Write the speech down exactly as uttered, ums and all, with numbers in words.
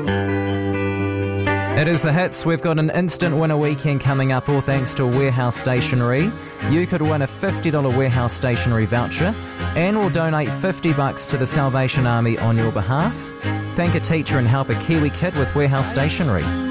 It is the hits. We've got an instant winner weekend coming up, all thanks to Warehouse Stationery. You could win a fifty dollars Warehouse Stationery voucher, and we'll donate fifty bucks to the Salvation Army on your behalf. Thank a teacher and help a Kiwi kid with Warehouse Stationery.